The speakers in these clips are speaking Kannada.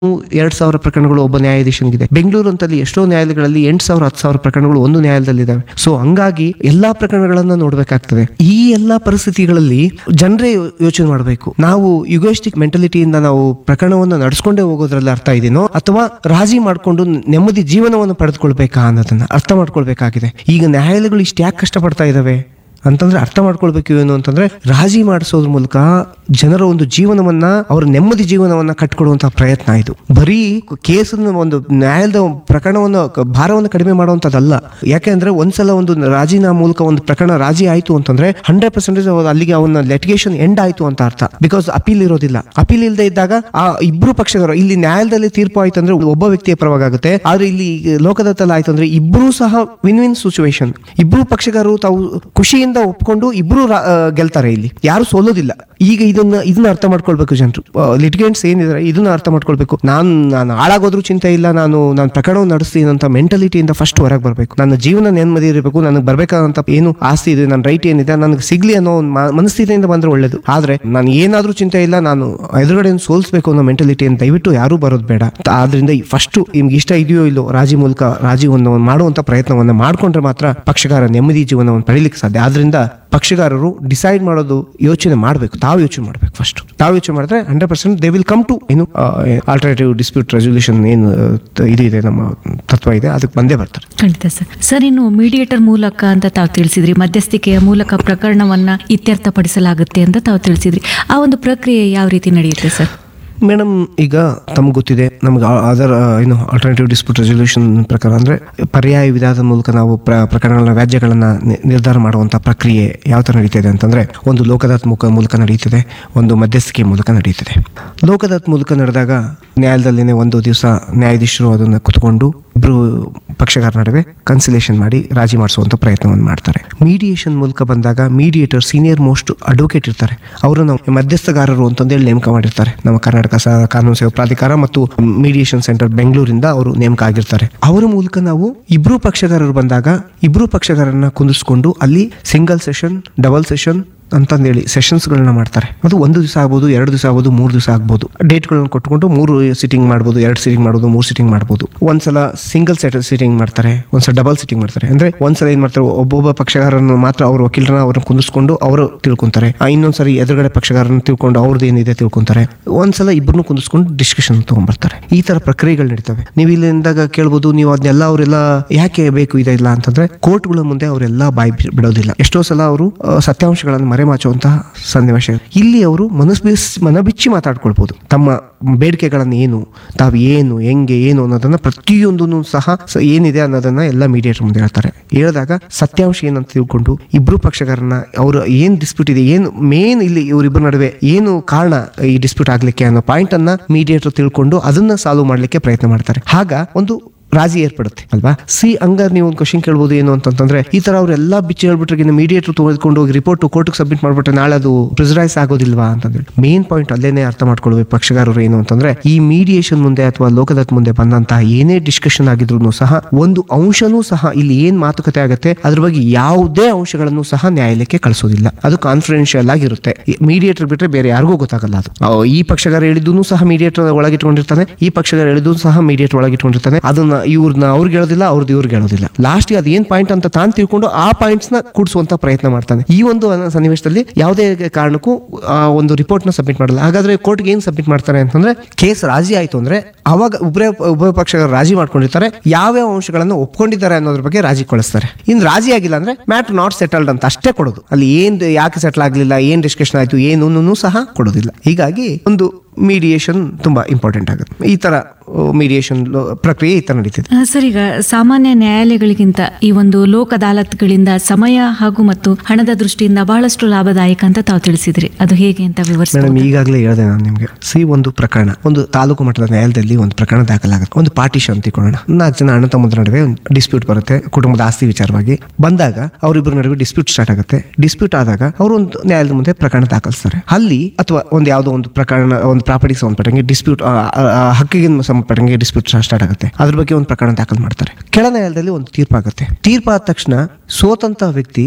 2,000 ಪ್ರಕರಣಗಳು ಒಬ್ಬ ನ್ಯಾಯಾಧೀಶನಿಗಿದೆ. ಬೆಂಗಳೂರು ಅಂತಲ್ಲಿ ಎಷ್ಟೋ ನ್ಯಾಯಾಲಯಗಳಲ್ಲಿ 8,000 10,000 ಪ್ರಕರಣಗಳು ಒಂದು ನ್ಯಾಯಾಲಯದಲ್ಲಿದ್ದಾವೆ. ಸೊ ಹಂಗಾಗಿ ಎಲ್ಲಾ ಪ್ರಕರಣಗಳನ್ನ ನೋಡ್ಬೇಕಾಗ್ತದೆ. ಈ ಎಲ್ಲಾ ಪರಿಸ್ಥಿತಿಗಳಲ್ಲಿ ಜನರೇ ಯೋಚನೆ ಮಾಡಬೇಕು, ನಾವು ಯುಗೋಸ್ಟಿಕ್ ಮೆಂಟಾಲಿಟಿಯಿಂದ ನಾವು ಪ್ರಕರಣವನ್ನು ನಡೆಸ್ಕೊಂಡೇ ಹೋಗೋದ್ರಲ್ಲಿ ಅರ್ಥ ಇದೆನೋ ಅಥವಾ ರಾಜಿ ಮಾಡ್ಕೊಂಡು ನೆಮ್ಮದಿ ಜೀವನವನ್ನು ಪಡೆದುಕೊಳ್ಬೇಕಾ ಅನ್ನೋದನ್ನ ಅರ್ಥ ಮಾಡ್ಕೊಳ್ಬೇಕಾಗಿದೆ. ಈಗ ನ್ಯಾಯಾಲಯಗಳು ಇಷ್ಟು ಯಾಕೆ ಕಷ್ಟಪಡ್ತಾ ಇದಾವೆ ಅಂತಂದ್ರೆ ಅರ್ಥ ಮಾಡ್ಕೊಳ್ಬೇಕು ಏನು ಅಂತಂದ್ರೆ, ರಾಜಿ ಮಾಡಿಸೋದ್ರ ಮೂಲಕ ಜನರ ಒಂದು ಜೀವನವನ್ನ, ಅವರ ನೆಮ್ಮದಿ ಜೀವನವನ್ನ ಕಟ್ಕೊಡುವಂತಹ ಪ್ರಯತ್ನ ಇದು. ಬರೀ ಕೇಸನ್ನು, ಒಂದು ನ್ಯಾಯಾಲಯದ ಪ್ರಕರಣವನ್ನು ಭಾರವನ್ನು ಕಡಿಮೆ ಮಾಡುವಂತದ್ದಲ್ಲ. ಯಾಕೆಂದ್ರೆ ಒಂದ್ಸಲ ಒಂದು ರಾಜಿನ ಮೂಲಕ ಒಂದು ಪ್ರಕರಣ ರಾಜಿ ಆಯ್ತು ಅಂತಂದ್ರೆ 100% ಅಲ್ಲಿಗೆ ಅವನ ಲಿಟಿಗೇಷನ್ ಎಂಡ್ ಆಯ್ತು ಅಂತ ಅರ್ಥ. ಬಿಕಾಸ್ ಅಪೀಲ್ ಇರೋದಿಲ್ಲ. ಅಪೀಲ್ ಇಲ್ಲದೆ ಇದ್ದಾಗ ಆ ಇಬ್ರು ಪಕ್ಷದವರು, ಇಲ್ಲಿ ನ್ಯಾಯಾಲಯದಲ್ಲಿ ತೀರ್ಪು ಆಯ್ತು ಅಂದ್ರೆ ಒಬ್ಬ ವ್ಯಕ್ತಿಯ ಪರವಾಗುತ್ತೆ, ಆದ್ರೆ ಇಲ್ಲಿ ಲೋಕದತ್ತಲ್ಲಿ ಆಯ್ತು ಅಂದ್ರೆ ಇಬ್ರು ಸಹ ವಿನ್ ವಿನ್ ಸಿಚುವೇಶನ್. ಇಬ್ರು ಪಕ್ಷಗಾರರು ತಾವು ಖುಷಿಯಿಂದ ಒಪ್ಕೊಂಡು ಇಬ್ರು ಗೆಲ್ತಾರೆ. ಇಲ್ಲಿ ಯಾರು ಸೋಲೋದಿಲ್ಲ. ಈಗ ಇದನ್ನ ಅರ್ಥ ಮಾಡ್ಕೊಳ್ಬೇಕು ಜನರು, ಲಿಟಿಗೇಂಟ್ಸ್ ಏನಿದ್ದಾರೆ ಇದನ್ನ ಅರ್ಥ ಮಾಡ್ಕೊಳ್ಬೇಕು. ನಾನು ಹಾಳಾಗೋದ್ರೂ ಚಿಂತೆ ಇಲ್ಲ, ನಾನು ಪ್ರಕರಣವನ್ನು ನಡೆಸ್ತೀನಿ ಅಂತ ಮೆಂಟಾಲಿಟಿಯಿಂದ ಫಸ್ಟ್ ಹೊರಗೆ ಬರಬೇಕು. ನನ್ನ ಜೀವನ ನೆಮ್ಮದಿ ಇರಬೇಕು, ನನಗೆ ಬರ್ಬೇಕಾದಂತ ಏನು ಆಸ್ತಿ ಇದೆ, ನನ್ನ ರೈಟ್ ಏನಿದೆ ನನಗೆ ಸಿಗ್ಲಿ ಅನ್ನೋ ಮನಸ್ಥಿತಿಯಿಂದ ಬಂದ್ರೆ ಒಳ್ಳೇದು. ಆದ್ರೆ ನಾನು ಏನಾದ್ರೂ ಚಿಂತೆ ಇಲ್ಲ, ನಾನು ಎದುರುಗಡೆ ಸೋಲ್ಸ್ಬೇಕು ಅನ್ನೋ ಮೆಂಟಾಲಿಟಿಯನ್ನು ದಯವಿಟ್ಟು ಯಾರು ಬರೋದು ಬೇಡ. ಆದ್ರಿಂದ ಫಸ್ಟ್ ನಿಮ್ಗೆ ಇಷ್ಟ ಇದೆಯೋ ಇಲ್ಲೋ ರಾಜಿ ಮೂಲಕ ರಾಜಿವನ್ನು ಮಾಡುವಂತ ಪ್ರಯತ್ನವನ್ನ ಮಾಡ್ಕೊಂಡ್ರೆ ಮಾತ್ರ ಪಕ್ಷಗಾರ ನೆಮ್ಮದಿ ಜೀವನವನ್ನು ಪಡೀಲಿಕ್ಕೆ ಸಾಧ್ಯ. ಆದ್ರಿಂದ ಪಕ್ಷಗಾರರು ಡಿಸೈಡ್ ಮಾಡೋದು ಯೋಚನೆ ಮಾಡಬೇಕು, ತಾವು ಯೋಚನೆ ಮಾಡಬೇಕು. ಫಸ್ಟ್ ತಾವು ಯೋಚನೆ ಮಾಡಿದ್ರೆ 100% ದೇ ವಿಲ್ ಕಮ್ ಟು ಏನು ಆಲ್ಟರ್ನೇಟಿವ್ ಡಿಸ್ಪ್ಯೂಟ್ ರೆಸೊಲ್ಯೂಷನ್ ಏನು ಇದು ಇದೆ, ನಮ್ಮ ತತ್ವ ಇದೆ, ಅದಕ್ಕೆ ಬಂದೇ ಬರ್ತಾರೆ. ಖಂಡಿತ ಸರ್. ಇನ್ನು ಮೀಡಿಯೇಟರ್ ಮೂಲಕ ಅಂತ ತಾವು ತಿಳಿಸಿದ್ರಿ, ಮಧ್ಯಸ್ಥಿಕೆಯ ಮೂಲಕ ಪ್ರಕರಣವನ್ನ ಇತ್ಯರ್ಥಪಡಿಸಲಾಗುತ್ತೆ ಅಂತ ತಾವು ತಿಳಿಸಿದ್ರಿ. ಆ ಒಂದು ಪ್ರಕ್ರಿಯೆ ಯಾವ ರೀತಿ ನಡೆಯುತ್ತೆ ಸರ್? ಮೇಡಮ್, ಈಗ ತಮ್ಗೆ ಗೊತ್ತಿದೆ, ನಮ್ಗೆ ಅದರ ಏನು ಆಲ್ಟರ್ನೇಟಿವ್ ಡಿಸ್ಪ್ಯೂಟ್ ರೆಸೊಲ್ಯೂಷನ್ ಪ್ರಕಾರ ಅಂದರೆ ಪರ್ಯಾಯ ವಿಧಾನದ ಮೂಲಕ ನಾವು ಪ್ರಕರಣಗಳ ವ್ಯಾಜ್ಯಗಳನ್ನು ನಿರ್ಧಾರ ಮಾಡುವಂಥ ಪ್ರಕ್ರಿಯೆ ಯಾವ ಥರ ನಡೀತಿದೆ ಅಂತಂದರೆ, ಒಂದು ಲೋಕದಾತ್ಮಕ ಮೂಲಕ ನಡೀತಿದೆ, ಒಂದು ಮಧ್ಯಸ್ಥಿಕೆ ಮೂಲಕ ನಡೀತಿದೆ. ಲೋಕದಾತ್ ಮೂಲಕ ನಡೆದಾಗ ನ್ಯಾಯಾಲಯದಲ್ಲಿನೇ ಒಂದು ದಿವಸ ನ್ಯಾಯಾಧೀಶರು ಅದನ್ನು ಕುತ್ಕೊಂಡು ಇಬ್ಬರು ಪಕ್ಷಗಾರ ನಡುವೆ ಕನ್ಸಿಲೇಷನ್ ಮಾಡಿ ರಾಜಿ ಮಾಡಿಸುವಂಥ ಪ್ರಯತ್ನವನ್ನು ಮಾಡ್ತಾರೆ. ಮೀಡಿಯೇಷನ್ ಮೂಲಕ ಬಂದಾಗ ಮೀಡಿಯೇಟರ್ ಸೀನಿಯರ್ ಮೋಸ್ಟ್ ಅಡ್ವೊಕೇಟ್ ಇರ್ತಾರೆ. ಅವರು ನಾವು ಮಧ್ಯಸ್ಥಗಾರರು ಅಂತಂದೇಳಿ ನೇಮಕ ಮಾಡಿರ್ತಾರೆ. ನಮ್ಮ ಕರ್ನಾಟಕ ಕಾನೂನು ಸೇವಾ ಪ್ರಾಧಿಕಾರ ಮತ್ತು ಮೀಡಿಯೇಷನ್ ಸೆಂಟರ್ ಬೆಂಗಳೂರಿಂದ ಅವರು ನೇಮಕ ಆಗಿರ್ತಾರೆ. ಅವರ ಮೂಲಕ ನಾವು ಇಬ್ರು ಪಕ್ಷಗಾರರು ಬಂದಾಗ ಇಬ್ರು ಪಕ್ಷಗಾರರನ್ನ ಕುಂದಿಸ್ಕೊಂಡು ಅಲ್ಲಿ ಸಿಂಗಲ್ ಸೆಷನ್, ಡಬಲ್ ಸೆಷನ್ ಅಂತಂದೇಳಿ ಸೆಷನ್ಸ್ಗಳನ್ನ ಮಾಡ್ತಾರೆ. ಅದು 1 ದಿವಸ ಆಗ್ಬೋದು, 2 ದಿವಸ ಆಗ್ಬೋದು, 3 ದಿವಸ ಆಗ್ಬೋದು. ಡೇಟ್ಗಳನ್ನ ಕೊಟ್ಕೊಂಡು 3 ಸಿಟ್ಟಿಂಗ್ ಮಾಡ್ಬೋದು, 2 ಸಿಟ್ಟಿಂಗ್ ಮಾಡ್ಬೋದು, 3 ಸಿಟ್ಟಿಂಗ್ ಮಾಡ್ಬೋದು. ಒಂದ್ಸಲ ಸಿಂಗಲ್ ಸಿಟ್ಟಿಂಗ್ ಮಾಡ್ತಾರೆ, ಒಂದ್ಸಲ ಡಬಲ್ ಸಿಟ್ಟಿಂಗ್ ಮಾಡ್ತಾರೆ. ಅಂದ್ರೆ ಒಂದ್ಸಲ ಏನ್ ಮಾಡ್ತಾರೆ, ಒಬ್ಬೊಬ್ಬ ಪಕ್ಷಗಾರರನ್ನು ಮಾತ್ರ ಅವ್ರ ವಕೀಲರನ್ನ ಅವ್ರನ್ನ ಕುಂದಿಸ್ಕೊಂಡು ಅವರು ತಿಳ್ಕೊಂತಾರೆ. ಇನ್ನೊಂದ್ಸರಿ ಎದುರುಗಡೆ ಪಕ್ಷಗಾರರನ್ನ ತಿಳ್ಕೊಂಡು ಅವ್ರದ್ದು ಏನಿದೆ ತಿಳ್ಕೊಂತಾರೆ. ಒಂದ್ಸಲ ಇಬ್ಬರನ್ನು ಕುಂದಿಸ್ಕೊಂಡು ಡಿಸ್ಕಷನ್ ತಗೊಂಡ್ಬರ್ತಾರೆ. ಈ ತರ ಪ್ರಕ್ರಿಯೆಗಳು ನಡೀತವೆ. ನೀವು ಇಲ್ಲಿಂದಾಗ ಕೇಳ್ಬೋದು, ನೀವು ಅದನ್ನೆಲ್ಲ ಅವರೆಲ್ಲ ಯಾಕೆ ಬೇಕು ಇದೆಲ್ಲ ಅಂತಂದ್ರೆ, ಕೋರ್ಟ್ಗಳ ಮುಂದೆ ಅವರೆಲ್ಲ ಬಾಯಿ ಬಿಡೋದಿಲ್ಲ. ಎಷ್ಟೋ ಸಲ ಅವರು ಸತ್ಯಾಂಶಗಳನ್ನು ಮರೆಮಾಚುವಂತಹ ಸನ್ನಿವೇಶ. ಇಲ್ಲಿ ಅವರು ಮನಬಿಚ್ಚಿ ಮಾತಾಡ್ಕೊಳ್ಬಹುದು. ತಮ್ಮ ಬೇಡಿಕೆಗಳನ್ನು ಏನು, ತಾವು ಏನು, ಹೆಂಗೆ, ಏನು ಅನ್ನೋದನ್ನ ಪ್ರತಿಯೊಂದನ್ನು ಸಹ ಏನಿದೆ ಅನ್ನೋದನ್ನ ಎಲ್ಲ ಮೀಡಿಯೇಟರ್ ಮುಂದೆ ಹೇಳ್ತಾರೆ. ಹೇಳಿದಾಗ ಸತ್ಯಾಂಶ ಏನಂತ ತಿಳ್ಕೊಂಡು ಇಬ್ರು ಪಕ್ಷಗಾರನ ಅವ್ರ ಏನ್ ಡಿಸ್ಪ್ಯೂಟ್ ಇದೆ, ಏನು ಮೇನ್ ಇಲ್ಲಿ ಇವರಿಬ್ಬರ ನಡುವೆ ಏನು ಕಾರಣ ಈ ಡಿಸ್ಪ್ಯೂಟ್ ಆಗ್ಲಿಕ್ಕೆ ಅನ್ನೋ ಪಾಯಿಂಟ್ ಅನ್ನ ಮೀಡಿಯೇಟರ್ ತಿಳ್ಕೊಂಡು ಅದನ್ನ ಸಾಲ್ವ್ ಮಾಡ್ಲಿಕ್ಕೆ ಪ್ರಯತ್ನ ಮಾಡ್ತಾರೆ. ಆಗ ಒಂದು ರಾಜಿ ಏರ್ಪಡುತ್ತೆ ಅಲ್ವಾ. ಹಂಗಾರೆ ನೀವು ಒಂದು ಕ್ವಶನ್ ಕೇಳ್ಬೋದು, ಏನು ಅಂತಂದ್ರೆ, ಈ ತರ ಅವರೆಲ್ಲ ಬಿಚ್ಚಿ ಹೇಳ್ಬಿಟ್ರೆ ಮೀಡಿಯೇಟರ್ ತೆಗೆದುಕೊಂಡು ಹೋಗಿ ರಿಪೋರ್ಟ್ ಕೋರ್ಟ್ಗೆ ಸಬ್ಮಿಟ್ ಮಾಡ್ಬಿಟ್ರೆ ನಾಳೆ ಅದು ಪ್ರಿಸರೈಸ್ ಆಗೋದಿಲ್ವಾ ಅಂತಂದ್ರೆ, ಮೇನ್ ಪಾಯಿಂಟ್ ಅಲ್ಲೇನೆ ಅರ್ಥ ಮಾಡ್ಕೊಳ್ಬೇಕು ಪಕ್ಷಗಾರರು ಏನು ಅಂತಂದ್ರೆ, ಈ ಮೀಡಿಯೇಷನ್ ಮುಂದೆ ಅಥವಾ ಲೋಕದತ್ ಮುಂದೆ ಬಂದಂತಹ ಏನೇ ಡಿಸ್ಕಷನ್ ಆಗಿದ್ರು ಸಹ ಒಂದು ಅಂಶನೂ ಸಹ ಇಲ್ಲಿ ಏನ್ ಮಾತುಕತೆ ಆಗುತ್ತೆ ಅದ್ರ ಬಗ್ಗೆ ಯಾವುದೇ ಅಂಶಗಳನ್ನು ಸಹ ನ್ಯಾಯಾಲಯಕ್ಕೆ ಕಳಿಸೋದಿಲ್ಲ. ಅದು ಕಾನ್ಫಿಡೆನ್ಷಿಯಲ್ ಆಗಿರುತ್ತೆ. ಮೀಡಿಯೇಟರ್ ಬಿಟ್ರೆ ಬೇರೆ ಯಾರಿಗೂ ಗೊತ್ತಾಗಲ್ಲ ಅದು. ಈ ಪಕ್ಷಗಾರ ಹೇಳಿದ್ದು ಸಹ ಮೀಡಿಯೇಟರ್ ಒಳಗಿಟ್ಕೊಂಡಿರ್ತಾನೆ, ಈ ಪಕ್ಷಗಾರ ಹೇಳಿದ್ದು ಸಹ ಮೀಡಿಯೇಟರ್ ಒಳಗಿಟ್ಕೊಂಡಿರ್ತಾನೆ. ಅದನ್ನ ಇವ್ರನ್ನ ಅವ್ರಿಗೆ ಹೇಳೋದಿಲ್ಲ, ಅವ್ರದ್ದು ಇವ್ರಿಗೆ ಹೇಳೋದಿಲ್ಲ. ಲಾಸ್ಟ್ ಅದ್ ಏನ್ ಪಾಯಿಂಟ್ ಅಂತ ತಾನು ತಿಳ್ಕೊಂಡು ಆ ಪಾಯಿಂಟ್ಸ್ ನ ಕೂಡಿಸುವಂತ ಪ್ರಯತ್ನ ಮಾಡ್ತಾನೆ. ಈ ಒಂದು ಸನ್ನಿವೇಶದಲ್ಲಿ ಯಾವುದೇ ಕಾರಣಕ್ಕೂ ಒಂದು ರಿಪೋರ್ಟ್ ನ ಸಬ್ಮಿಟ್ ಮಾಡಲ್ಲ. ಹಾಗಾದ್ರೆ ಕೋರ್ಟ್ಗೆ ಏನ್ ಸಬ್ಮಿಟ್ ಮಾಡ್ತಾರೆ ಅಂತಂದ್ರೆ, ಕೇಸ್ ರಾಜಿ ಆಯ್ತು ಅಂದ್ರೆ ಅವಾಗ ಉಭಯ ಪಕ್ಷಗಳು ರಾಜಿ ಮಾಡ್ಕೊಂಡಿರ್ತಾರೆ, ಯಾವ್ಯಾವ ಅಂಶಗಳನ್ನು ಒಪ್ಕೊಂಡಿದ್ದಾರೆ ಅನ್ನೋದ್ರ ಬಗ್ಗೆ ರಾಜಿ ಕಳಿಸ್ತಾರೆ. ಇನ್ನು ರಾಜಿ ಆಗಿಲ್ಲ ಅಂದ್ರೆ ಮ್ಯಾಟರ್ ನಾಟ್ ಸೆಟಲ್ಡ್ ಅಂತ ಅಷ್ಟೇ ಕೊಡೋದು. ಅಲ್ಲಿ ಏನ್ ಯಾಕೆ ಸೆಟಲ್ ಆಗ್ಲಿಲ್ಲ, ಏನ್ ಡಿಸ್ಕಷನ್ ಆಯ್ತು ಏನೂ ಸಹ ಕೊಡೋದಿಲ್ಲ. ಹೀಗಾಗಿ ಒಂದು ಮೀಡಿಯೇಷನ್ ತುಂಬಾ ಇಂಪಾರ್ಟೆಂಟ್ ಆಗುತ್ತೆ. ಈ ತರ ಮೀಡಿಯೇಷನ್ ಪ್ರಕ್ರಿಯೆ ಈ ತರ ನಡೀತಿದೆ. ಸರ್, ಈಗ ಸಾಮಾನ್ಯ ನ್ಯಾಯಾಲಯಗಳಿಗಿಂತ ಈ ಒಂದು ಲೋಕ ಅದಾಲತ್ಗಳಿಂದ ಸಮಯ ಹಾಗೂ ಮತ್ತು ಹಣದ ದೃಷ್ಟಿಯಿಂದ ಬಹಳಷ್ಟು ಲಾಭದಾಯಕ ಅಂತ ತಾವು ತಿಳಿಸಿದ್ರಿ. ಅದು ಹೇಗೆ ಅಂತ ವಿವರಿಸಿ. ಮೇಡಮ್, ಈಗಾಗಲೇ ಹೇಳಿದೆ ನಾನು ನಿಮ್ಗೆ. ಒಂದು ಪ್ರಕರಣ, ಒಂದು ತಾಲೂಕು ಮಟ್ಟದ ನ್ಯಾಯಾಲಯದಲ್ಲಿ ಒಂದು ಪ್ರಕರಣ ದಾಖಲಾಗುತ್ತೆ. ಒಂದು ಪಾರ್ಟಿಷನ್ ಅಂತಿಕೊಳ್ಳೋಣ, 4 ಜನ ಅಣ್ಣ ತಮ್ಮದ ನಡುವೆ ಡಿಸ್ಪ್ಯೂಟ್ ಬರುತ್ತೆ, ಕುಟುಂಬದ ಆಸ್ತಿ ವಿಚಾರವಾಗಿ ಬಂದಾಗ ಅವರಿಬ್ಬರ ನಡುವೆ ಡಿಸ್ಪ್ಯೂಟ್ ಸ್ಟಾರ್ಟ್ ಆಗುತ್ತೆ. ಡಿಸ್ಪ್ಯೂಟ್ ಆದಾಗ ಅವರು ಒಂದು ನ್ಯಾಯಾಲಯದ ಮುಂದೆ ಪ್ರಕರಣ ದಾಖಲಿಸ್ತಾರೆ. ಅಲ್ಲಿ ಅಥವಾ ಒಂದು ಯಾವುದೋ ಒಂದು ಪ್ರಕರಣ, ಒಂದು ಪ್ರಾಪರ್ಟಿಗೆ ಸಂಬಂಧಪಟ್ಟಂಗೆ ಡಿಸ್ಪ್ಯೂಟ್, ಹಕ್ಕಿಗೆ ಸಂಬಂಧಪಟ್ಟಂಗೆ ಡಿಸ್ಪ್ಯೂಟ್ ಸ್ಟಾರ್ಟ್ ಆಗುತ್ತೆ. ಅದ್ರ ಬಗ್ಗೆ ಒಂದು ಪ್ರಕರಣ ದಾಖಲು ಮಾಡ್ತಾರೆ. ಕೆಳ ನ್ಯಾಯಾಲಯದಲ್ಲಿ ಒಂದು ತೀರ್ಪಾಗುತ್ತೆ. ತೀರ್ಪಾದ ತಕ್ಷಣ ಸೋತಂತ ವ್ಯಕ್ತಿ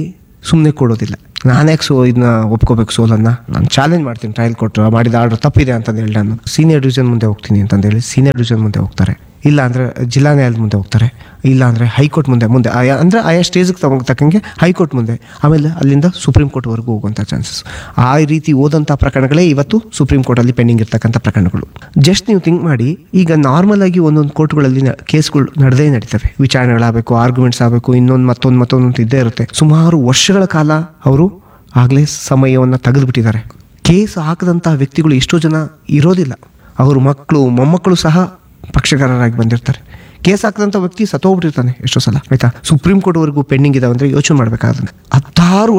ಸುಮ್ಮನೆ ಕೊಡೋದಿಲ್ಲ. ನಾನ್ಯಾಕೆ ಇದನ್ನ ಒಪ್ಕೋಬೇಕು ಸೋಲನ್ನ, ನಾನು ಚಾಲೆಂಜ್ ಮಾಡ್ತೀನಿ, ಟ್ರಯಲ್ ಕೊಟ್ಟರು ಮಾಡಿದ ಆರ್ಡರ್ ತಪ್ಪಿದೆ ಅಂತಂದು ಹೇಳಿ ನಾನು ಸೀನಿಯರ್ ಡಿವಿಷನ್ ಮುಂದೆ ಹೋಗ್ತೀನಿ ಅಂತಂದೇಳಿ ಸೀನಿಯರ್ ಡಿವಿಷನ್ ಮುಂದೆ ಹೋಗ್ತಾರೆ, ಇಲ್ಲ ಅಂದರೆ ಜಿಲ್ಲಾ ನ್ಯಾಯಾಲಯದ ಮುಂದೆ ಹೋಗ್ತಾರೆ, ಇಲ್ಲ ಅಂದರೆ ಹೈಕೋರ್ಟ್ ಮುಂದೆ ಅಂದರೆ ಆಯಾ ಸ್ಟೇಜಿಗೆ ತಕ್ಕಂಗೆ ಹೈಕೋರ್ಟ್ ಮುಂದೆ, ಆಮೇಲೆ ಅಲ್ಲಿಂದ ಸುಪ್ರೀಂ ಕೋರ್ಟ್ವರೆಗೂ ಹೋಗುವಂಥ ಚಾನ್ಸಸ್. ಆ ರೀತಿ ಹೋದಂಥ ಪ್ರಕರಣಗಳೇ ಇವತ್ತು ಸುಪ್ರೀಂ ಕೋರ್ಟಲ್ಲಿ ಪೆಂಡಿಂಗ್ ಇರ್ತಕ್ಕಂಥ ಪ್ರಕರಣಗಳು. ಜಸ್ಟ್ ನೀವು ಥಿಂಕ್ ಮಾಡಿ, ಈಗ ನಾರ್ಮಲ್ ಆಗಿ ಒಂದೊಂದು ಕೋರ್ಟ್ಗಳಲ್ಲಿ ಕೇಸ್ಗಳು ನಡೀತವೆ, ವಿಚಾರಣೆಗಳಾಗಬೇಕು, ಆರ್ಗ್ಯುಮೆಂಟ್ಸ್ ಆಗಬೇಕು, ಇನ್ನೊಂದು ಮತ್ತೊಂದು ಇದ್ದೇ ಇರುತ್ತೆ. ಸುಮಾರು ವರ್ಷಗಳ ಕಾಲ ಅವರು ಆಗಲೇ ಸಮಯವನ್ನು ತೆಗೆದುಬಿಟ್ಟಿದ್ದಾರೆ. ಕೇಸ್ ಹಾಕದಂಥ ವ್ಯಕ್ತಿಗಳು ಎಷ್ಟೋ ಜನ ಇರೋದಿಲ್ಲ, ಅವ್ರ ಮಕ್ಕಳು ಮೊಮ್ಮಕ್ಕಳು ಸಹ ಪಕ್ಷಕಾರರಾಗಿ ಬಂದಿರ್ತಾರೆ. ಕೇಸ್ ಹಾಕಿದಂಥ ವ್ಯಕ್ತಿ ಸತ್ತೋಗ್ಬಿಟ್ಟಿರ್ತಾನೆ ಎಷ್ಟೋ ಸಲ, ಆಯ್ತಾ. ಸುಪ್ರೀಂ ಕೋರ್ಟ್ವರೆಗೂ ಪೆಂಡಿಂಗ್ ಇದಾವೆ ಅಂದರೆ ಯೋಚನೆ ಮಾಡಬೇಕಾದ್ರೆ 16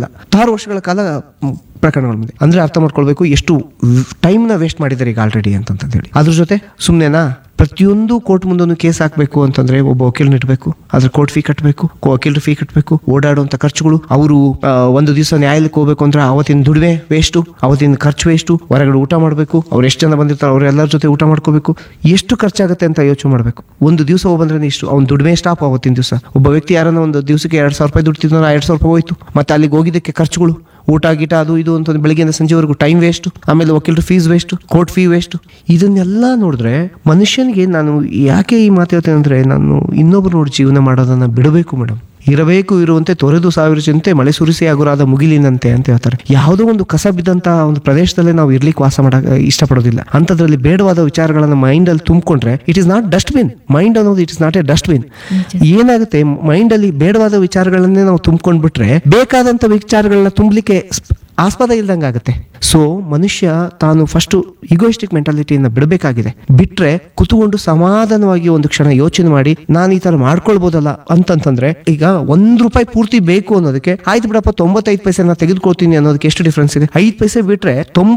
ವರ್ಷಗಳ ಕಾಲ ಪ್ರಕರಣಗಳ ಮುಂದೆ. ಅಂದರೆ ಅರ್ಥ ಮಾಡ್ಕೊಳ್ಬೇಕು ಎಷ್ಟು ಟೈಮ್ನ ವೇಸ್ಟ್ ಮಾಡಿದ್ದಾರೆ ಈಗ ಆಲ್ರೆಡಿ ಅಂತಂದೇಳಿ. ಅದ್ರ ಜೊತೆ ಸುಮ್ಮನೆನಾ ಪ್ರತಿಯೊಂದು ಕೋರ್ಟ್ ಮುಂದೊಂದು ಕೇಸ್ ಹಾಕಬೇಕು ಅಂತಂದ್ರೆ ಒಬ್ಬ ವಕೀಲನ ಇಡಬೇಕು, ಅದ್ರ ಕೋರ್ಟ್ ಫೀ ಕಟ್ಟಬೇಕು, ವಕೀಲರ ಫೀ ಕಟ್ಟಬೇಕು, ಓಡಾಡುವಂಥ ಖರ್ಚುಗಳು, ಅವರು ಒಂದು ದಿವಸ ನ್ಯಾಯಾಲಯಕ್ಕೆ ಹೋಗ್ಬೇಕು ಅಂದ್ರೆ ಅವತ್ತಿನ ದುಡಿಮೆ ವೇಸ್ಟು, ಅವತ್ತಿನ ಖರ್ಚು ವೇಸ್ಟು, ಹೊರಗಡೆ ಊಟ ಮಾಡಬೇಕು, ಅವ್ರು ಎಷ್ಟು ಜನ ಬಂದಿರ್ತಾರೆ ಅವರೆಲ್ಲರ ಜೊತೆ ಊಟ ಮಾಡ್ಕೋಬೇಕು, ಎಷ್ಟು ಖರ್ಚಾಗುತ್ತೆ ಅಂತ ಯೋಚನೆ ಮಾಡಬೇಕು. ಒಂದು ದಿವಸ ಹೋಗ್ಬಂದ್ರೆ ಇಷ್ಟು ಅವ್ನ ದುಡಿಮೆ ಸ್ಟಾಪ್ ಅವತ್ತಿನ ದಿವಸ. ಒಬ್ಬ ವ್ಯಕ್ತಿ ಯಾರನ್ನ ಒಂದು ದಿವಸಕ್ಕೆ 2,000 ರೂಪಾಯಿ ದುಡ್ತಿದ್ರು, 2,000 ರೂಪಾಯಿ ಹೋಯ್ತು, ಮತ್ತೆ ಅಲ್ಲಿಗೆ ಹೋಗಿದ್ದಕ್ಕೆ ಖರ್ಚುಗಳು, ಊಟ ಗೀಟ ಅದು ಇದು ಅಂತ ಬೆಳಗ್ಗೆಯಿಂದ ಸಂಜೆವರೆಗೂ ಟೈಮ್ ವೇಸ್ಟು, ಆಮೇಲೆ ವಕೀಲರ fees waste, court fee waste. ಇದನ್ನೆಲ್ಲ ನೋಡಿದ್ರೆ ಮನುಷ್ಯನಿಗೆ, ನಾನು ಯಾಕೆ ಈ ಮಾತು ಹೇಳ್ತೇನೆ ಅಂದರೆ, ನಾನು ಇನ್ನೊಬ್ರು ನೋಡಿ ಜೀವನ ಮಾಡೋದನ್ನು ಬಿಡಬೇಕು ಮೇಡಮ್. ಇರಬೇಕು ಇರುವಂತೆ ತೊರೆದು 1000 ಚಿಂತೆ ಮಳೆ ಸುರಿಸಿ ಹಗುರಾದ ಮುಗಿಲಿನಂತೆ ಅಂತ ಹೇಳ್ತಾರೆ. ಯಾವುದೋ ಒಂದು ಕಸ ಬಿದ್ದಂಥ ಒಂದು ಪ್ರದೇಶದಲ್ಲೇ ನಾವು ಇರ್ಲಿಕ್ಕೆ ವಾಸ ಮಾಡಕ್ಕೆ ಇಷ್ಟಪಡೋದಿಲ್ಲ. ಅಂಥದ್ರಲ್ಲಿ ಬೇಡವಾದ ವಿಚಾರಗಳನ್ನು ಮೈಂಡಲ್ಲಿ ತುಂಬಿಕೊಂಡ್ರೆ it is not dustbin. Mind ಅನ್ನೋದು it is not A dustbin. ಏನಾಗುತ್ತೆ, ಮೈಂಡಲ್ಲಿ ಬೇಡವಾದ ವಿಚಾರಗಳನ್ನೇ ನಾವು ತುಂಬ್ಕೊಂಡ್ಬಿಟ್ರೆ ಬೇಕಾದಂಥ ವಿಚಾರಗಳನ್ನ ತುಂಬಲಿಕ್ಕೆ ಆಸ್ಪದ ಇಲ್ದಂಗೆ ಆಗುತ್ತೆ. ಸೊ ಮನುಷ್ಯ ತಾನು ಫಸ್ಟ್ ಈಗೋಯಿಸ್ಟಿಕ್ ಮೆಂಟಾಲಿಟಿಯನ್ನು ಬಿಡಬೇಕಾಗಿದೆ. ಬಿಟ್ರೆ ಕುತ್ಕೊಂಡು ಸಮಾಧಾನವಾಗಿ ಒಂದು ಕ್ಷಣ ಯೋಚನೆ ಮಾಡಿ, ನಾನು ಈ ತರ ಮಾಡ್ಕೊಳ್ಬೋದಲ್ಲ ಅಂತಂತಂದ್ರೆ, ಈಗ ₹1 ಪೂರ್ತಿ ಬೇಕು ಅನ್ನೋದಕ್ಕೆ ಆಯ್ತು ಬಿಡಪ್ಪ 95 ಪೈಸೆ ನಾನು ತೆಗೆದುಕೊಳ್ತೀನಿ ಅನ್ನೋದಕ್ಕೆ ಎಷ್ಟು ಡಿಫ್ರೆನ್ಸ್ ಇದೆ. 5 ಪೈಸೆ ಬಿಟ್ರೆ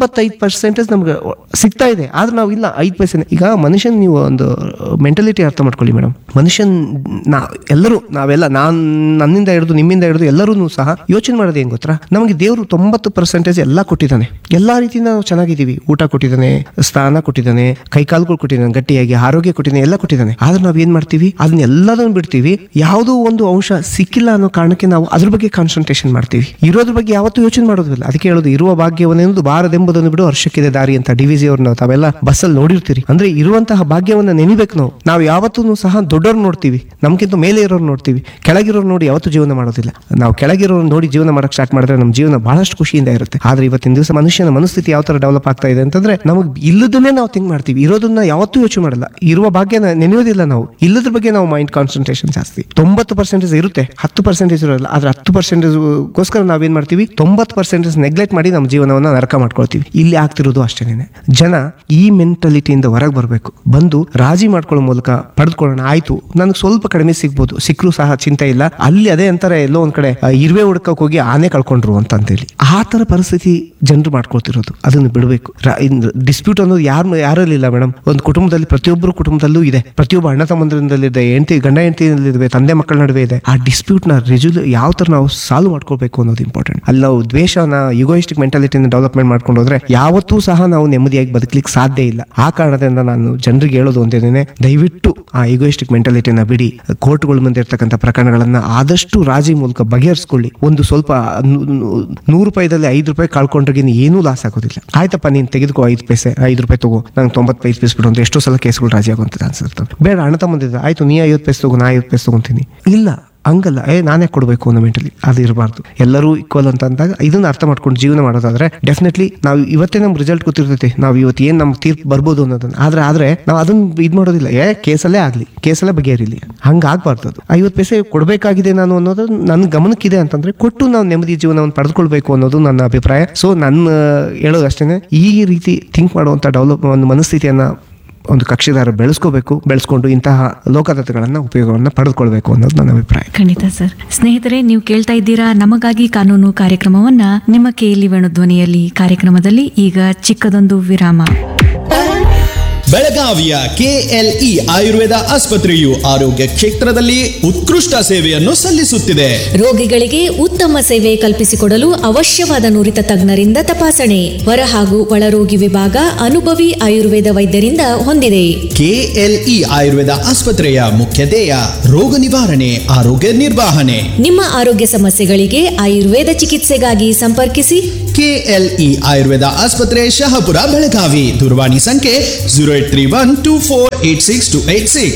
95% ನಮ್ಗೆ ಸಿಗ್ತಾ ಇದೆ, ಆದ್ರೆ ನಾವು ಇಲ್ಲ 5 ಪೈಸೆ. ಈಗ ಮನುಷ್ಯನ್ ನೀವು ಒಂದು ಮೆಂಟಾಲಿಟಿ ಅರ್ಥ ಮಾಡ್ಕೊಳ್ಳಿ ಮೇಡಮ್. ಮನುಷ್ಯನ್ ನಾವೆಲ್ಲ ನನ್ನಿಂದ ಹಿಡಿದು ನಿಮ್ಮಿಂದ ಹಿಡಿದು ಎಲ್ಲರೂ ಸಹ ಯೋಚನೆ ಮಾಡೋದು ಏನ್ ಗೊತ್ತಾ, ನಮಗೆ ದೇವರು 90% ಎಲ್ಲ ಕೊಟ್ಟಿದ್ದಾನೆ. ಎಲ್ಲಾ ರೀತಿಯಿಂದ ನಾವು ಚೆನ್ನಾಗಿದ್ದೀವಿ, ಊಟ ಕೊಟ್ಟಿದ್ದಾನೆ, ಸ್ನಾನ ಕೊಟ್ಟಿದ್ದಾನೆ, ಕೈಕಾಲುಗಳು ಕೊಟ್ಟಿದ್ದಾನೆ, ಗಟ್ಟಿಯಾಗಿ ಆರೋಗ್ಯ ಕೊಟ್ಟಿದ್ದಾನೆ, ಎಲ್ಲ ಕೊಟ್ಟಿದ್ದಾನೆ. ಆದ್ರೆ ನಾವ್ ಏನ್ ಮಾಡ್ತೀವಿ, ಅದನ್ನೆಲ್ಲದನ್ನು ಬಿಡ್ತೀವಿ. ಯಾವುದೋ ಒಂದು ಅಂಶ ಸಿಕ್ಕಿಲ್ಲ ಅನ್ನೋ ಕಾರಣಕ್ಕೆ ನಾವು ಅದ್ರ ಬಗ್ಗೆ ಕಾನ್ಸಂಟ್ರೇಷನ್ ಮಾಡ್ತೀವಿ, ಇರೋದ್ರ ಬಗ್ಗೆ ಯಾವತ್ತೂ ಯೋಚನೆ ಮಾಡೋದಿಲ್ಲ. ಅದಕ್ಕೆ ಹೇಳೋದು, ಇರುವ ಭಾಗ್ಯವನ್ನೆಂದು ಬಾರದೆಂಬುದನ್ನು ಬಿಡು ಹರ್ಷಕ್ಕಿದೆ ದಾರಿ ಅಂತ DVG ಅವ್ರನ್ನ ತಾವೆಲ್ಲ ಬಸ್ಸಲ್ಲಿ ನೋಡಿರ್ತೀರಿ. ಅಂದ್ರೆ ಇರುವಂತಹ ಭಾಗ್ಯವನ್ನ ನೆನಿಬೇಕು ನಾವು ಯಾವತ್ತೂ ಸಹ ದೊಡ್ಡವ್ರು ನೋಡ್ತೀವಿ, ನಮ್ಗಿಂತ ಮೇಲೆ ಇರೋರು ನೋಡ್ತೀವಿ, ಕೆಳಗಿರೋರು ನೋಡಿ ಯಾವತ್ತೂ ಜೀವನ ಮಾಡೋದಿಲ್ಲ. ನಾವು ಕೆಳಗಿರೋರು ನೋಡಿ ಜೀವನ ಮಾಡಕ್ ಸ್ಟಾರ್ಟ್ ಮಾಡಿದ್ರೆ ನಮ್ಮ ಜೀವನ ಬಹಳಷ್ಟು ಖುಷಿಯಿಂದ ಇರುತ್ತೆ. ಆದ್ರೆ ಇವತ್ತಿನ ದಿವಸ ಮನುಷ್ಯನ ಮನಸ್ಥಿತಿ ಯಾವ ತರ ಡೆವಲಪ್ ಆಗ್ತಾ ಇದೆ ಅಂತಂದ್ರೆ, ನಮಗೆ ಇಲ್ಲದನ್ನೇ ನಾವು ಥಿಂಕ್ ಮಾಡ್ತೀವಿ, ಇರೋದನ್ನ ಯಾವತ್ತೂ ಯೋಚನೆ ಮಾಡಲ್ಲ, ಇರುವ ಭಾಗ್ಯನ ನೆನೆಯೋದಿಲ್ಲ ನಾವು. ಇಲ್ಲದ್ರ ಬಗ್ಗೆ ನಾವು ಮೈಂಡ್ ಕಾನ್ಸಂಟ್ರೇಷನ್ ಜಾಸ್ತಿ. 90% ಇರುತ್ತೆ, 10% ಇರೋಲ್ಲ. ಆದ್ರೆ 10%ಗೋಸ್ಕರ ನಾವೇನ್ ಮಾಡ್ತೀವಿ, 90% ನೆಗ್ಲೆಕ್ಟ್ ಮಾಡಿ ನಮ್ಮ ಜೀವನವನ್ನ ನರಕ ಮಾಡ್ಕೊಳ್ತೀವಿ. ಇಲ್ಲಿ ಆಗ್ತಿರೋದು ಅಷ್ಟೇನೆ. ಜನ ಈ ಮೆಂಟಾಲಿಟಿಯಿಂದ ಹೊರಗೆ ಬರಬೇಕು, ಬಂದು ರಾಜಿ ಮಾಡ್ಕೊಳ್ಳೋ ಮೂಲಕ ಪಡೆದುಕೊಳ್ಳೋಣ. ಆಯ್ತು, ನನಗೆ ಸ್ವಲ್ಪ ಕಡಿಮೆ ಸಿಗ್ಬೋದು, ಸಿಕ್ಕರೂ ಸಹ ಚಿಂತೆ ಇಲ್ಲ. ಅಲ್ಲಿ ಅದೇ ಅಂತಾರೆ, ಎಲ್ಲೋ ಒಂದ್ ಕಡೆ ಇರುವೆ ಹುಡ್ಕಕ್ ಹೋಗಿ ಆನೆ ಕಳ್ಕೊಂಡ್ರು ಅಂತೇಳಿ. ಆ ತರ ಪರಿಸ್ಥಿತಿ ಜನರು ಮಾಡ್ಕೊಳ್ತಿರೋದು, ಅದನ್ನು ಬಿಡಬೇಕು. ಡಿಸ್ಪ್ಯೂಟ್ ಅನ್ನೋದು ಯಾರಲ್ಲಿಲ್ಲ ಮೇಡಮ್. ಒಂದು ಕುಟುಂಬದಲ್ಲಿ, ಪ್ರತಿಯೊಬ್ಬರು ಕುಟುಂಬದಲ್ಲೂ ಇದೆ, ಪ್ರತಿಯೊಬ್ಬ ಅಣ್ಣ ತಮ್ಮಂದ್ರಿಂದಲ್ಲಿದೆ, ಗಂಡ ಹೆಂಡತಿನಲ್ಲಿದೆ, ತಂದೆ ಮಕ್ಕಳ ನಡುವೆ ಇದೆ. ಆ ಡಿಸ್ಪ್ಯೂಟ್ ನ ಯಾವ ತರ ನಾವು ಸಾಲ್ವ್ ಮಾಡ್ಕೊಳ್ಬೇಕು ಅನ್ನೋದು ಇಂಪಾರ್ಟೆಂಟ್. ಅಲ್ಲಿ ನಾವು ದ್ವೇಷನ, ಯುಗೋಯಿಸ್ಟಿಕ್ ಮೆಂಟಾಲಿಟಿನ ಡೆವಲಪ್ಮೆಂಟ್ ಮಾಡ್ಕೊಂಡು ಹೋದ್ರೆ ಯಾವತ್ತೂ ಸಹ ನಾವು ನೆಮ್ಮದಿಯಾಗಿ ಬದುಕಲಿಕ್ಕೆ ಸಾಧ್ಯ ಇಲ್ಲ. ಆ ಕಾರಣದಿಂದ ನಾನು ಜನರಿಗೆ ಹೇಳೋದು ಒಂದೇನೆ, ದಯವಿಟ್ಟು ಆ ಯುಗೋಯಿಸ್ಟಿಕ್ ಮೆಂಟಾಲಿಟಿನ ಬಿಡಿ. ಕೋರ್ಟ್ಗಳ ಮುಂದೆ ಇರ್ತಕ್ಕಂಥ ಪ್ರಕರಣಗಳನ್ನ ಆದಷ್ಟು ರಾಜಿ ಮೂಲಕ ಬಗೆಹರಿಸ್ಕೊಳ್ಳಿ. ಒಂದು ಸ್ವಲ್ಪ ₹100ದಲ್ಲಿ ₹5 ಕಳ್ಕೊಂಡ್ರೆ ಏನೂ ಲಾಸ್ ಆಗೋದಿಲ್ಲ. ಆಯ್ತಪ್ಪ, ನೀನ್ ತೆಗೆದುಕೋ ₹5 ತಗೋ, ನಂಗೆ 95 ಪೈಸೆ ಬಿಡು ಅಂತ ಎಷ್ಟೋ ಸಲ ಕೇಸ್ಗಳು ರಾಜಿ ಆಗುವಂತ ಅನ್ಸುತ್ತೆ. ಬೇಡ, ಅಣ್ಣ ತಮ್ಮಂದಿದೆ, ಆಯ್ತು ನೀ 50 ಪೈಸೆ ತಗೋ, ನಾ 50 ಪೈಸೆ ತಗೊಂತೀನಿ. ಇಲ್ಲ, ಹಂಗಲ್ಲ, ನಾನೇ ಕೊಡಬೇಕು ಅನ್ನೋ ಮೆಂಟಲಿ ಅದು ಇರಬಾರ್ದು. ಎಲ್ಲರೂ ಈಕ್ವಲ್ ಅಂತ ಅಂದಾಗ ಇದನ್ನ ಅರ್ಥ ಮಾಡ್ಕೊಂಡು ಜೀವನ ಮಾಡೋದಾದ್ರೆ ಡೆಫಿನೆಟ್ಲಿ ನಾವು ಇವತ್ತೇ ನಮ್ ರಿಸಲ್ಟ್ ಗೊತ್ತಿರ್ತೈತಿ, ನಾವು ಇವತ್ತು ಏನ್ ನಮ್ಗೆ ತೀರ್ಪು ಬರ್ಬೋದು ಅನ್ನೋದನ್ನ. ಆದ್ರೆ ನಾವು ಅದನ್ನ ಇದು ಮಾಡೋದಿಲ್ಲ, ಕೇಸಲ್ಲೇ ಆಗ್ಲಿ, ಕೇಸಲ್ಲೇ ಬಗೆಹರಿಲಿ, ಹಂಗಾಗ್ಬಾರ್ದು. ಅದು 50 ಪೈಸೆ ಕೊಡಬೇಕಾಗಿದೆ ನಾನು ಅನ್ನೋದು ನನ್ನ ಗಮನಕ್ಕಿದೆ ಅಂತಂದ್ರೆ ಕೊಟ್ಟು ನಾವು ನೆಮ್ಮದಿ ಜೀವನವನ್ನು ಪಡೆದುಕೊಳ್ಬೇಕು ಅನ್ನೋದು ನನ್ನ ಅಭಿಪ್ರಾಯ. ಸೊ ನನ್ನ ಹೇಳೋದು ಅಷ್ಟೇನೆ, ಈ ರೀತಿ ಥಿಂಕ್ ಮಾಡುವಂತ ಡೆವಲಪ್ ಒಂದು ಮನಸ್ಥಿತಿಯನ್ನ ಒಂದು ಕಕ್ಷಿದಾರ ಬೆಳೆಸ್ಕೊಂಡು ಇಂತಹ ಲೋಕದತ್ತಗಳನ್ನ ಉಪಯೋಗವನ್ನ ಪಡೆದುಕೊಳ್ಬೇಕು ಅನ್ನೋದು ನನ್ನ ಅಭಿಪ್ರಾಯ. ಖಂಡಿತ ಸರ್. ಸ್ನೇಹಿತರೆ, ನೀವು ಕೇಳ್ತಾ ಇದ್ದೀರಾ ನಮಗಾಗಿ ಕಾನೂನು ಕಾರ್ಯಕ್ರಮವನ್ನ. ನಿಮ್ಮ KLE ವೇಣು ಧ್ವನಿಯಲ್ಲಿ ಕಾರ್ಯಕ್ರಮದಲ್ಲಿ ಈಗ ಚಿಕ್ಕದೊಂದು ವಿರಾಮ. ಬೆಳಗಾವಿಯ ಕೆಎಲ್ಇ ಆಯುರ್ವೇದ ಆಸ್ಪತ್ರೆಯು ಆರೋಗ್ಯ ಕ್ಷೇತ್ರದಲ್ಲಿ ಉತ್ಕೃಷ್ಟ ಸೇವೆಯನ್ನು ಸಲ್ಲಿಸುತ್ತಿದೆ. ರೋಗಿಗಳಿಗೆ ಉತ್ತಮ ಸೇವೆ ಕಲ್ಪಿಸಿಕೊಡಲು ಅವಶ್ಯವಾದ ನುರಿತ ತಜ್ಞರಿಂದ ತಪಾಸಣೆ, ಹೊರ ಹಾಗೂ ಒಳರೋಗಿ ವಿಭಾಗ ಅನುಭವಿ ಆಯುರ್ವೇದ ವೈದ್ಯರಿಂದ ಹೊಂದಿದೆ. ಕೆಎಲ್ಇ ಆಯುರ್ವೇದ ಆಸ್ಪತ್ರೆಯ ಮುಖ್ಯ ಧ್ಯೇಯ ರೋಗ ನಿವಾರಣೆ, ಆರೋಗ್ಯ ನಿರ್ವಹಣೆ. ನಿಮ್ಮ ಆರೋಗ್ಯ ಸಮಸ್ಯೆಗಳಿಗೆ ಆಯುರ್ವೇದ ಚಿಕಿತ್ಸೆಗಾಗಿ ಸಂಪರ್ಕಿಸಿ. ಕೆಎಲ್ಇ ಆಯುರ್ವೇದ ಆಸ್ಪತ್ರೆ, ಶಹಾಪುರ, ಬೆಳಗಾವಿ. ದೂರವಾಣಿ ಸಂಖ್ಯೆ 0831248686.